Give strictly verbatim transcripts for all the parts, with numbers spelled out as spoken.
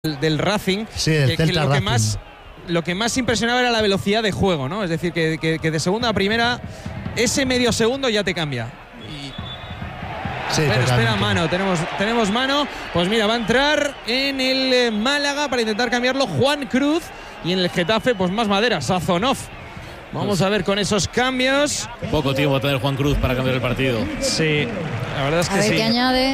del Racing, sí, el que, que lo Racing. que más lo que más impresionaba era la velocidad de juego, ¿no? Es decir, que, que, que de segunda a primera ese medio segundo ya te cambia. Y... Sí, pero totalmente. espera, mano, tenemos, tenemos mano. Pues mira, va a entrar en el Málaga para intentar cambiarlo Juan Cruz, y en el Getafe, pues más madera, Sazonov. Vamos pues, a ver con esos cambios. Poco tiempo va a tener Juan Cruz para cambiar el partido. Sí, la verdad es que a ver sí. qué añade.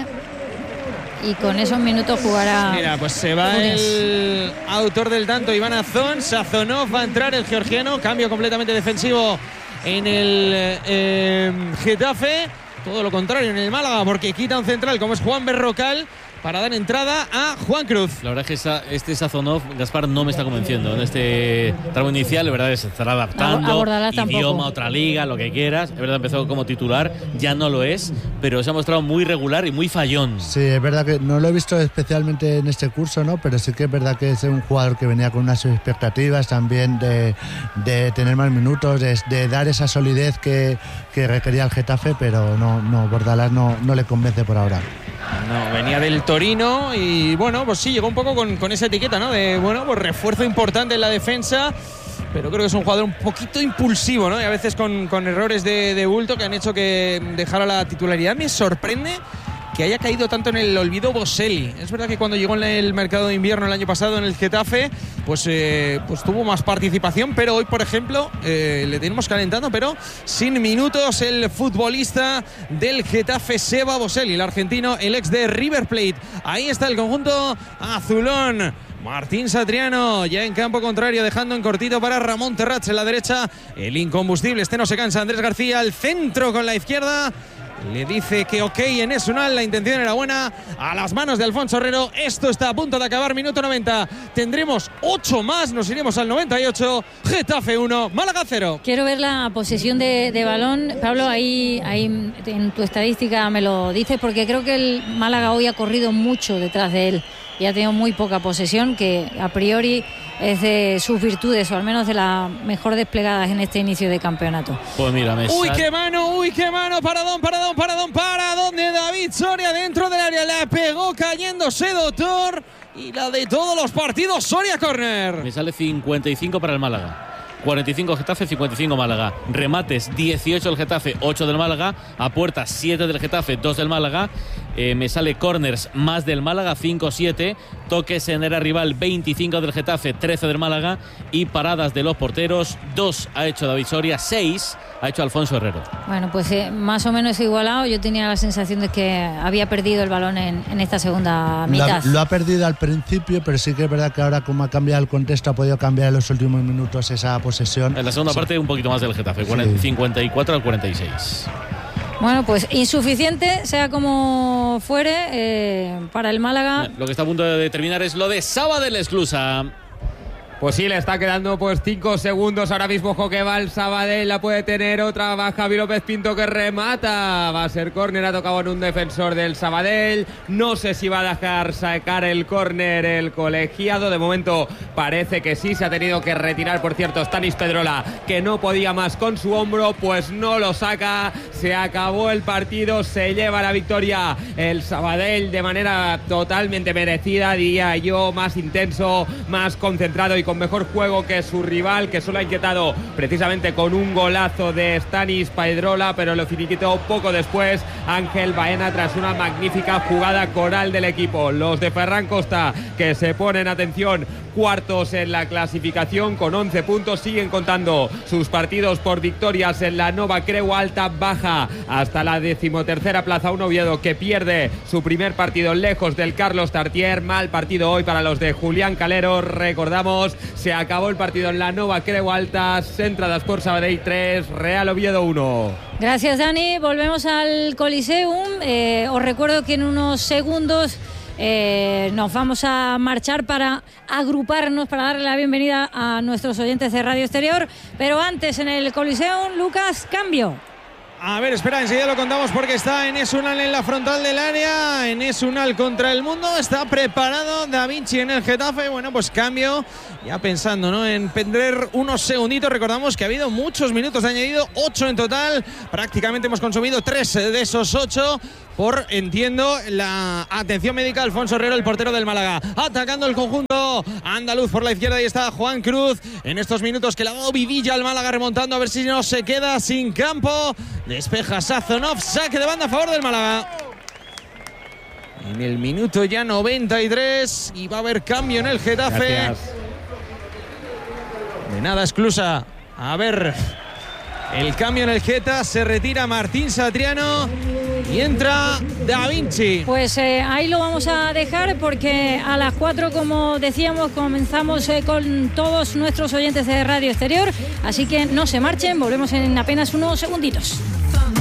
Y con esos minutos jugará. Mira, pues se va Funes. El autor del tanto, Iván Azón. Sazonov va a entrar, el georgiano. Cambio completamente defensivo en el eh, Getafe. Todo lo contrario en el Málaga, porque quita un central como es Juan Berrocal para dar entrada a Juan Cruz. La verdad es que esa, este Sazonov, Gaspar, no me está convenciendo. En este tramo inicial, la verdad es que se estará adaptando. A idioma, tampoco. Otra liga, lo que quieras. Es verdad, empezó como titular, ya no lo es, pero se ha mostrado muy regular y muy fallón. Sí, es verdad que no lo he visto especialmente en este curso, ¿no? Pero sí que es verdad que es un jugador que venía con unas expectativas también de, de tener más minutos, de, de dar esa solidez que, que requería el Getafe, pero no, no Bordalás no, no le convence por ahora. No, venía del Torino y bueno, pues sí, llegó un poco con, con esa etiqueta, ¿no? De, bueno, pues refuerzo importante en la defensa, pero creo que es un jugador un poquito impulsivo, ¿no? Y a veces con, con errores de, de bulto que han hecho que dejara la titularidad. Me sorprende que haya caído tanto en el olvido Boselli. Es verdad que cuando llegó en el mercado de invierno el año pasado en el Getafe, pues, eh, pues tuvo más participación, pero hoy, por ejemplo, eh, le tenemos calentando, pero sin minutos, el futbolista del Getafe, Seba Boselli, el argentino, el ex de River Plate. Ahí está el conjunto azulón. Martín Satriano ya en campo contrario, dejando en cortito para Ramón Terrats en la derecha. El incombustible, este no se cansa. Andrés García al centro con la izquierda. Le dice que ok en Esunal, la intención era buena. A las manos de Alfonso Herrero. Esto está a punto de acabar, minuto noventa. Tendremos ocho más, nos iremos al noventa y ocho. Getafe uno, Málaga cero. Quiero ver la posesión de, de balón. Pablo, ahí, ahí en tu estadística me lo dices, porque creo que el Málaga hoy ha corrido mucho detrás de él y ha tenido muy poca posesión, que a priori es de sus virtudes, o al menos de las mejor desplegadas en este inicio de campeonato. Pues mira, me Uy, sal... qué mano, uy, qué mano, paradón, paradón, paradón, paradón de David Soria dentro del área, la pegó cayéndose, doctor, y la de todos los partidos, Soria córner. Me sale cincuenta y cinco para el Málaga. cuarenta y cinco Getafe, cincuenta y cinco Málaga. Remates, dieciocho del Getafe, ocho del Málaga. A puerta, siete del Getafe, dos del Málaga. Eh, me sale corners, más del Málaga, cinco siete. Toques en era rival, veinticinco del Getafe, trece del Málaga. Y paradas de los porteros, dos ha hecho David Soria, seis ha hecho Alfonso Herrero. Bueno, pues eh, más o menos igualado. Yo tenía la sensación de que había perdido el balón en, en esta segunda mitad. Lo, lo ha perdido al principio, pero sí que es verdad que ahora, como ha cambiado el contexto, ha podido cambiar en los últimos minutos esa posesión. En la segunda sí. parte un poquito más del Getafe, sí. cincuenta y cuatro al cuarenta y seis. Bueno, pues insuficiente, sea como fuere, eh, para el Málaga. Lo que está a punto de terminar es lo de Sabadell Esclusa. Pues sí, le está quedando pues cinco segundos ahora mismo. Joquebal, el Sabadell la puede tener. Otra va Javi López Pinto que remata. Va a ser córner, ha tocado en un defensor del Sabadell. No sé si va a dejar sacar el córner el colegiado. De momento parece que sí, se ha tenido que retirar. Por cierto, Stanis Pedrola, que no podía más con su hombro, pues no lo saca. Se acabó el partido, se lleva la victoria el Sabadell de manera totalmente merecida, diría yo, más intenso, más concentrado y con mejor juego que su rival, que solo ha inquietado precisamente con un golazo de Stanis Pedrola, pero lo finiquitó poco después Ángel Baena tras una magnífica jugada coral del equipo. Los de Ferran Costa, que se ponen, atención, cuartos en la clasificación con once puntos, siguen contando sus partidos por victorias en la Nova Creu Alta, baja hasta la decimotercera plaza un Oviedo que pierde su primer partido lejos del Carlos Tartier. Mal partido hoy para los de Julián Calero. Recordamos, se acabó el partido en la Nova Creu Alta, entradas por Sabadell tres, Real Oviedo uno. Gracias, Dani. Volvemos al Coliseum. Eh, os recuerdo que en unos segundos Eh, nos vamos a marchar para agruparnos, para darle la bienvenida a nuestros oyentes de Radio Exterior, pero antes en el Coliseum, Lucas, cambio. A ver, espera, enseguida lo contamos porque está Enes Unal en la frontal del área. Enes Unal contra el mundo. Está preparado Da Vinci en el Getafe. Bueno, pues cambio. Ya pensando, ¿no?, en perder unos segunditos. Recordamos que ha habido muchos minutos de añadido, ocho en total. Prácticamente hemos consumido tres de esos ocho. Por, entiendo, la atención médica. Alfonso Herrero, el portero del Málaga, atacando el conjunto andaluz por la izquierda. Y está Juan Cruz en estos minutos que le ha dado vidilla al Málaga, remontando a ver si no se queda sin campo. Despeja Sazonov, saque de banda a favor del Málaga. En el minuto ya noventa y tres y va a haber cambio en el Getafe. Gracias. De nada, Esclusa. A ver, el cambio en el Geta. Se retira Martín Satriano y entra Da Vinci. Pues eh, ahí lo vamos a dejar porque a las cuatro, como decíamos, comenzamos eh, con todos nuestros oyentes de Radio Exterior. Así que no se marchen, volvemos en apenas unos segunditos.